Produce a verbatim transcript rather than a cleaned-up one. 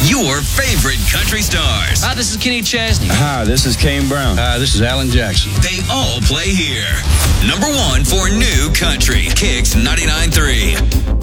Your favorite country stars. Hi, this is Kenny Chesney. Hi, this is Kane Brown. Hi, this is Alan Jackson. They all play here. Number one for new country. Kicks ninety-nine point three.